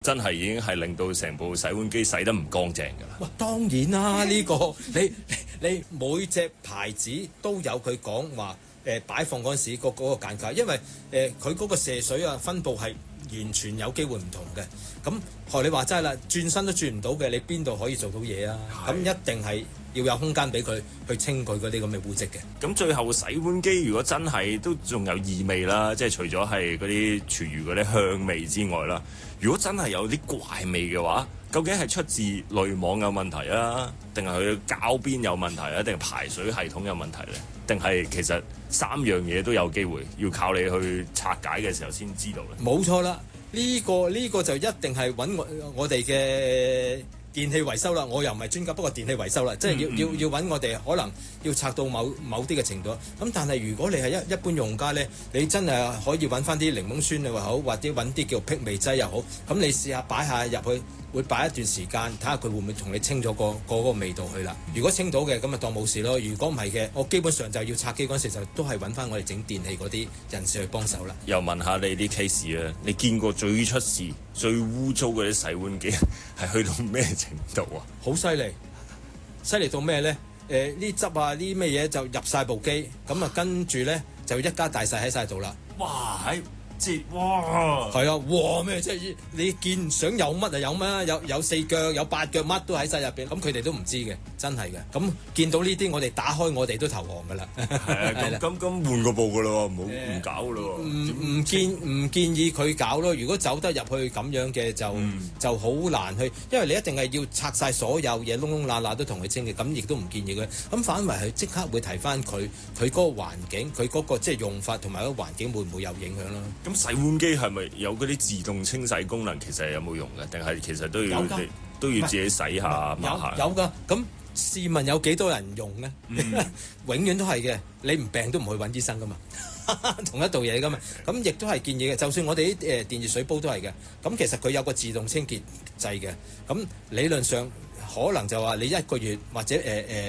真係已經係令到成部洗碗機洗得唔乾淨㗎啦。 哇，當然啦，呢個你每隻牌子都有佢講話擺放嗰陣時嗰個間隔，因為佢嗰個射水啊分佈係完全有機會唔同嘅。咁學你話齋啦，轉身都轉唔到嘅，你邊度可以做到嘢啊？咁一定係要有空間俾佢去清佢嗰啲咁嘅污漬嘅。 咁最後洗碗機如果真係都仲有異味啦，即係除咗係嗰啲廚餘嗰啲香味之外啦，如果真係有啲怪味嘅話，究竟係出自濾網有問題啊，定係佢膠邊有問題啊，定係排水系統有問題咧？定係其實三樣嘢都有機會要靠你去拆解嘅時候先知道咧？ 冇錯啦，呢個就一定係揾我哋嘅電器維修啦。我又唔係專家，不過電器維修啦，即係要揾我哋，可能要拆到某啲嘅程度。咁但係如果你係一般用家咧，你真係可以揾翻啲檸檬酸又好，或者揾啲叫辟味劑又好。咁你試下擺下入去，會擺一段時間，睇下佢會唔會同你清咗個味道去啦。如果清到嘅，咁咪當冇事咯。如果唔係嘅，我基本上就要拆機嗰陣時就都係揾翻我哋整電器嗰啲人士去幫手啦。 又問下你啲 case 啊，你見過最出事、最污糟嗰啲洗碗機係去到咩程度啊？ 好犀利，犀利到咩咧？呢汁啊，呢咩嘢就入晒部機，咁啊跟住咧就一家大細喺晒度啦。 哇！哇！ 係啊，哇咩？即係你見想有乜啊有乜？有4腳有8腳，乜都喺晒入邊。咁佢哋都唔知嘅，真係嘅。咁見到呢啲，我哋打開我哋都投降噶啦。 係啊，咁換個部噶咯，唔搞咯。 唔建議佢搞咯。如果走得入去咁樣嘅就好難去，因為你一定係要拆晒所有嘢，窿窿罅罅都同佢清嘅。咁亦都唔建議佢。咁反為係即刻會提翻佢嗰個環境，佢嗰個即係用法同埋個環境會唔會有影響咯？ 咁洗碗機係咪有嗰啲自動清洗功能？其實有冇用嘅？定係其實都要自己洗下抹下？ 有㗎。咁試問有幾多人用呢？永遠都係嘅。你唔病都唔去揾醫生㗎嘛，同一道嘢㗎嘛。咁亦都係建議嘅。就算我哋啲電熱水煲都係嘅。咁其實佢有個自動清潔掣嘅。咁理論上可能就話你1個月或者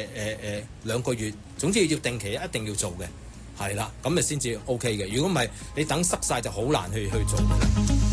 2個月，總之要定期一定要做嘅。係啦，咁咪先至 OK 嘅。如果唔係，你等濕晒就好難去做嘅啦。